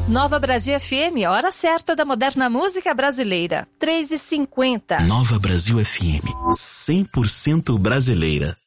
Nova Brasil FM, hora certa da moderna música brasileira. 3h50. Nova Brasil FM, 100% brasileira.